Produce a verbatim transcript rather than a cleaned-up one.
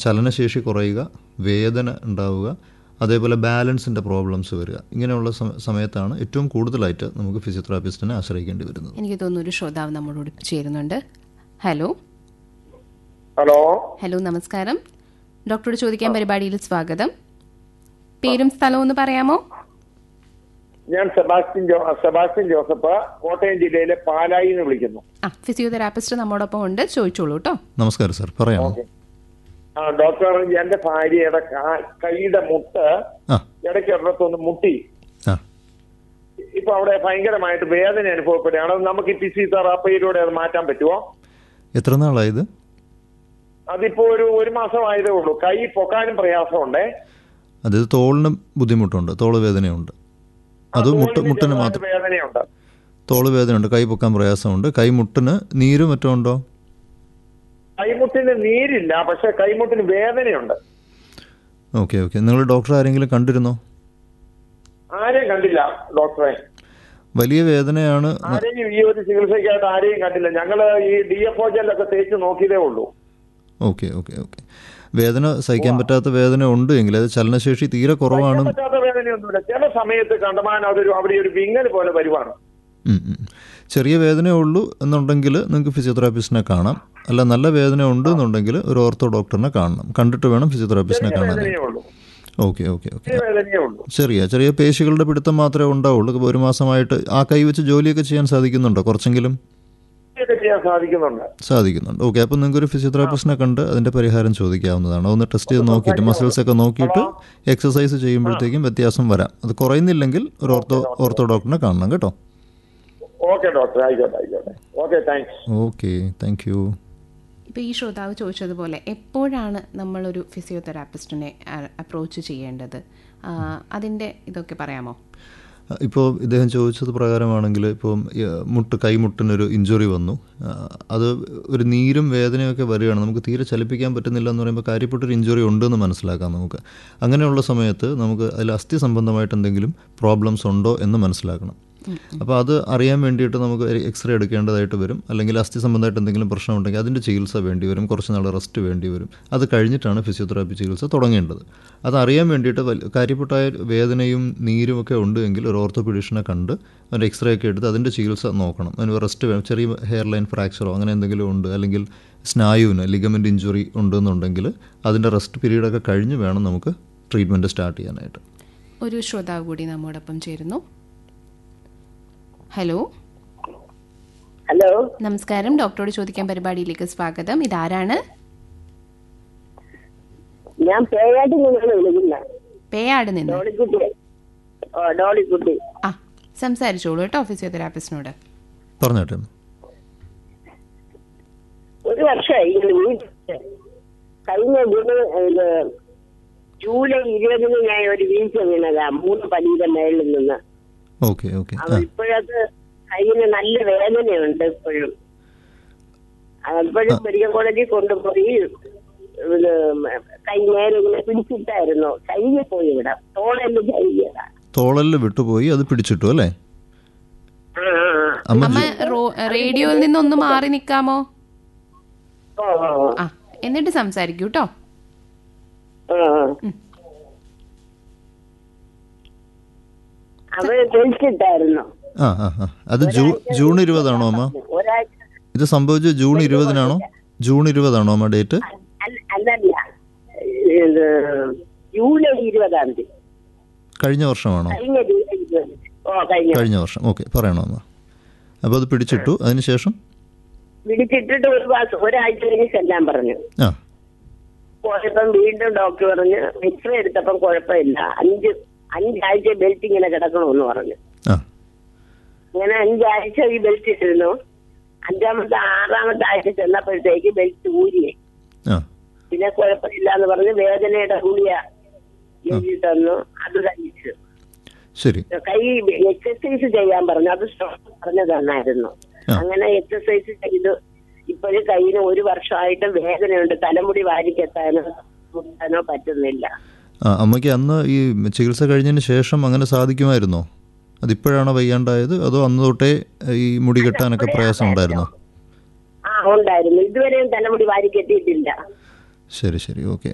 ചലനശേഷി കുറയുക, വേദന ഉണ്ടാവുക, അതേപോലെ ബാലൻസിൻ്റെ പ്രോബ്ലംസ് വരിക. ഇങ്ങനെയുള്ള സമയത്താണ് ഏറ്റവും കൂടുതലായിട്ട് നമുക്ക് ഫിസിയോതെറാപ്പിസ്റ്റിനെ ആശ്രയിക്കേണ്ടി വരുന്നത്. എനിക്ക് തോന്നുന്നു ഒരു ശ്രോതാവ് നമ്മളോട് ചേരുന്നുണ്ട്. ഹലോ ഹലോ ഹലോ നമസ്കാരം. ഡോക്ടറോട് ചോദിക്കാൻ പരിപാടിയിൽ സ്വാഗതം. പേരും സ്ഥലവും ഒന്ന് പറയാമോ? ഞാൻ സെബാസ്റ്റ്യൻ ജോ സെബാസ്റ്റ്യൻ ജോസഫ്, കോട്ടയം ജില്ലയിലെ പാലായിൽ നിന്ന് വിളിക്കുന്നു. ആ ഫിസിയോതെറാപ്പിസ്റ്റ് നമ്മോടൊപ്പം ഉണ്ട്, ചോദിച്ചോളൂ കേട്ടോ. നമസ്കാരം സാർ, പറയാമോ? ആ ഡോക്ടർ, എന്റെ ഭാര്യയുടെ കൈയുടെ മുട്ട് ഇടയ്ക്ക് ഒരിടത്തൊന്ന് മുട്ടി. ഇപ്പൊ അവിടെ ഭയങ്കരമായിട്ട് വേദന അനുഭവപ്പെടുകയാണ്. നമുക്ക് ഈ ഫിസിയോതെറാപ്പിയിലൂടെ അത് മാറ്റാൻ പറ്റുമോ? എത്ര നാളായത്? അതിപ്പോ ഒരു ഒരു മാസമായതേ ഉള്ളൂ. കൈ പൊക്കാനും പ്രയാസമുണ്ടേ. അതായത് തോളിന് ബുദ്ധിമുട്ടുണ്ട്, തോള് വേദനയുണ്ട്. അത് മുട്ട് മുട്ടിന് മാത്രം വേദനയുണ്ട്, തോള് വേദനയുണ്ട്, കൈ പൊക്കാൻ പ്രയാസമുണ്ട്. കൈമുട്ടിന് നീരും മറ്റോ ഉണ്ടോ? കൈമുട്ടിന് നീരില്ല, പക്ഷെ കൈമുട്ടിന് വേദനയുണ്ട്. ഓക്കെ ഓക്കെ നിങ്ങൾ ഡോക്ടറെ ആരെങ്കിലും കണ്ടിരുന്നോ? ആരെയും കണ്ടില്ല ഡോക്ടറെ. വലിയ വേദനയാണ്. ആരെയും ഈ ഒരു ചികിത്സയ്ക്കായിട്ട് ആരെയും കണ്ടില്ല. ഞങ്ങള് ഈ ഡി എഫ് ഒ ജെല്ലൊക്കെ തേച്ച് നോക്കിയതേ ഉള്ളൂ. ഓക്കെ ഓക്കെ ഓക്കെ വേദന സഹിക്കാൻ പറ്റാത്ത വേദന ഉണ്ട് എങ്കിൽ അത് ചലനശേഷി തീരെ കുറവാണ്. പറ്റാത്ത വേദനയൊന്നുമില്ല. ചില സമയത്ത് കണ്ടമാനം അതൊരു അവിടെ ഒരു വിങ്ങൽ പോലെ വരുവാണ്. ചെറിയ വേദനയേ ഉള്ളൂ എന്നുണ്ടെങ്കിൽ നിങ്ങൾക്ക് ഫിസിയോതെറാപ്പിസ്റ്റിനെ കാണാം. അല്ല നല്ല വേദന ഉണ്ട് എന്നുണ്ടെങ്കിൽ ഒരു ഓർത്തോ ഡോക്ടറിനെ കാണണം. കണ്ടിട്ട് വേണം ഫിസിയോതെറാപ്പിസ്റ്റിനെ കാണാൻ. ഓക്കെ ഓക്കെ ഓക്കെ ചെറിയ ചെറിയ പേശികളുടെ പിടുത്തം മാത്രമേ ഉണ്ടാവുള്ളൂ. ഒരു മാസമായിട്ട് ആ കൈ വെച്ച് ജോലിയൊക്കെ ചെയ്യാൻ സാധിക്കുന്നുണ്ടോ? കുറച്ചെങ്കിലും സാധിക്കുന്നുണ്ട്. ഓക്കെ, അപ്പം നിങ്ങൾക്ക് ഒരു ഫിസിയോതെറാപ്പിസ്റ്റിനെ കണ്ട് അതിന്റെ പരിഹാരം ചോദിക്കാവുന്നതാണ്. ഒന്ന് ടെസ്റ്റ് ചെയ്ത് നോക്കിയിട്ട് മസിൽസ് ഒക്കെ നോക്കിയിട്ട് എക്സസൈസ് ചെയ്യുമ്പോഴത്തേക്കും വ്യത്യാസം വരാം. അത് കുറയുന്നില്ലെങ്കിൽ ഒരു ഓർത്തോ ഓർത്തോ ഡോക്ടറിനെ കാണണം കേട്ടോ. ഓക്കെ ഡോക്ടർ, ആയിക്കോട്ടെ ആയിക്കോട്ടെ. Okay, thanks. Okay, thank you. ഇപ്പോൾ ഈ ശ്രോതാവ് ചോദിച്ചതുപോലെ എപ്പോഴാണ് നമ്മളൊരു ഫിസിയോതെറാപ്പിസ്റ്റിനെ അപ്രോച്ച് ചെയ്യേണ്ടത്? അതിൻ്റെ ഇതൊക്കെ പറയാമോ? ഇപ്പോൾ ഇദ്ദേഹം ചോദിച്ചത് പ്രകാരമാണെങ്കിൽ ഇപ്പം മുട്ട് കൈമുട്ടിനൊരു ഇഞ്ചുറി വന്നു, അത് ഒരു നീരും വേദനയൊക്കെ വരികയാണ്, നമുക്ക് തീരെ ചലിപ്പിക്കാൻ പറ്റുന്നില്ല എന്ന് പറയുമ്പോൾ കാര്യപ്പെട്ടൊരു ഇഞ്ചുറി ഉണ്ടെന്ന് മനസ്സിലാക്കാം നമുക്ക്. അങ്ങനെയുള്ള സമയത്ത് നമുക്ക് അതിൽ അസ്ഥി സംബന്ധമായിട്ട് എന്തെങ്കിലും പ്രോബ്ലംസ് ഉണ്ടോ എന്ന് മനസ്സിലാക്കണം. അപ്പോൾ അത് അറിയാൻ വേണ്ടിയിട്ട് നമുക്ക് എക്സ്റേ എടുക്കേണ്ടതായിട്ട് വരും. അല്ലെങ്കിൽ അസ്ഥി സംബന്ധമായിട്ട് എന്തെങ്കിലും പ്രശ്നമുണ്ടെങ്കിൽ അതിൻ്റെ ചികിത്സ വേണ്ടി വരും, കുറച്ച് നാൾ റെസ്റ്റ് വേണ്ടി വരും. അത് കഴിഞ്ഞിട്ടാണ് ഫിസിയോതെറാപ്പി ചികിത്സ തുടങ്ങേണ്ടത്. അതറിയാൻ വേണ്ടിയിട്ട് കാര്യപ്പെട്ട വേദനയും നീരും ഒക്കെ ഉണ്ട് എങ്കിൽ ഒരു ഓർത്തോപീഡിഷനെ കണ്ട് അതിൻ്റെ എക്സ്റേ ഒക്കെ എടുത്ത് അതിൻ്റെ ചികിത്സ നോക്കണം. അതിന് റെസ്റ്റ് വേണം. ചെറിയ ഹെയർ ലൈൻ ഫ്രാക്ചറോ അങ്ങനെ എന്തെങ്കിലും ഉണ്ട്, അല്ലെങ്കിൽ സ്നായുവിന് ലിഗമെൻ്റ് ഇഞ്ചുറി ഉണ്ടെന്നുണ്ടെങ്കിൽ അതിൻ്റെ റെസ്റ്റ് പീരീഡൊക്കെ കഴിഞ്ഞ് വേണം നമുക്ക് ട്രീറ്റ്മെൻറ്റ് സ്റ്റാർട്ട് ചെയ്യാനായിട്ട്. ഒരു ശ്രോതാവ് കൂടി നമ്മോടൊപ്പം ചേരുന്നു. ഹലോ ഹലോ നമസ്കാരം. ഡോക്ടറോട് ചോദിക്കാൻ പരിപാടിയിലേക്ക് സ്വാഗതം. ഇതാരാണ്? ഞാൻ പേയാട് നിന്നാണ് വിളിക്കുന്നത്. പേയാട് നിന്ന്? ഡോളിക്കുട്ടി. ആ സംസാരിച്ചോളൂ കേട്ടോ ഫിസിയോതെറാപ്പിസ്റ്റിനോട്. പറഞ്ഞോട്ടെ. ഒരു വർഷമായി കഴിഞ്ഞ ജൂലൈ ഇരുപതിന് ഞാൻ ഒരു വീഴ്ച വീണതാ മൂന്ന് പടിയുടെ മേളിൽ നിന്ന്. ഓക്കെ ഓക്കെ ഇപ്പോഴത് കയ്യിന് നല്ല വേദനയുണ്ട്. ഇപ്പോഴും എപ്പോഴും മെഡിക്കൽ കോളേജിൽ കൊണ്ടുപോയി കൈ നേരെ ഇങ്ങനെ പിടിച്ചിട്ടായിരുന്നു. കയ്യിൽ പോയി ഇവിടെ തോളല് കയ്യതാ തോളല് വിട്ടുപോയി, അത് പിടിച്ചിട്ടു അല്ലേ? അമ്മ റേഡിയോയിൽ നിന്നൊന്ന് മാറി നിക്കാമോ? ആ എന്നിട്ട് സംസാരിക്കൂ കേട്ടോ. അത് പിടിച്ചിട്ടായിരുന്നു. ആ ആ ആ അത് ജൂൺ ഇരുപതാണോ അമ്മ ഇത് സംഭവിച്ചത്? ജൂൺ ഇരുപതിനാണോ? ജൂൺ ഇരുപതാണോ അമ്മ ഡേറ്റ്? അല്ലല്ല, ജൂലൈ ഇരുപതാം തീയതി. കഴിഞ്ഞ വർഷമാണോ? കഴിഞ്ഞ വർഷം. ഓക്കെ, പറയണോ അമ്മ? അപ്പോൾ അത് പിടിച്ചിട്ടു, അതിനുശേഷം പിടിച്ചിട്ടിട്ട് ഒരു മാസം ഒരാഴ്ച കഴിഞ്ഞ് ചെല്ലാൻ പറഞ്ഞു. ആ പോയപ്പം വീണ്ടും ഡോക്ടർ പറഞ്ഞു എക്സ്റേ എടുത്തപ്പം കുഴപ്പമില്ല, അഞ്ച് അഞ്ചാഴ്ച ബെൽറ്റ് ഇങ്ങനെ കിടക്കണമെന്ന് പറഞ്ഞു. അങ്ങനെ അഞ്ചാഴ്ച ഈ ബെൽറ്റ് ഇട്ടിരുന്നു. അഞ്ചാമത്തെ ആറാമത്തെ ആഴ്ച ചെന്നപ്പോഴത്തേക്ക് ബെൽറ്റ് ഊരിയേ. പിന്നെ കുഴപ്പമില്ല എന്ന് പറഞ്ഞ് വേദനയുടെ ഗുളിക എഴുതി തന്നു, അത് കഴിച്ചു. കൈ എക്സസൈസ് ചെയ്യാൻ പറഞ്ഞു, അത് പറഞ്ഞു തന്നായിരുന്നു. അങ്ങനെ എക്സസൈസ് ചെയ്തു. ഇപ്പോഴും കയ്യിന് ഒരു വർഷമായിട്ട് വേദനയുണ്ട്. തലമുടി വാരിക്കെത്താനോ മുട്ടാനോ പറ്റുന്നില്ല. അമ്മയ്ക്ക് അന്ന് ഈ ചികിത്സ കഴിഞ്ഞതിന് ശേഷം അങ്ങനെ സാധിക്കുമായിരുന്നോ? അതിപ്പോഴാണോ വയ്യാണ്ടായത്, അതോ അന്ന് തൊട്ടേ ഈ മുടി കെട്ടാനൊക്കെ പ്രയാസം ഉണ്ടായിരുന്നോ? ആ ഉണ്ടായിരുന്നു. ഇതുവരെയും തലമുടി വാരി കെട്ടിയിട്ടില്ല. ശരി ശരി ഓക്കെ.